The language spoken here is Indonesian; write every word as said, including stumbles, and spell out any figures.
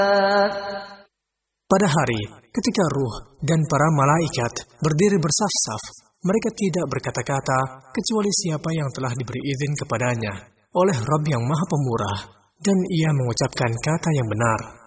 Pada hari ketika ruh dan para malaikat berdiri bersaf-saf, mereka tidak berkata-kata kecuali siapa yang telah diberi izin kepadanya oleh Rabb yang Maha Pemurah, dan ia mengucapkan kata yang benar.